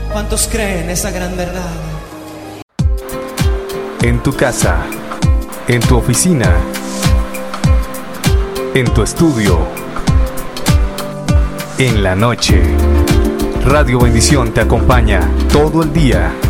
¿Cuántos creen esa gran verdad? En tu casa, en tu oficina, en tu estudio, en la noche. Radio Bendición te acompaña todo el día.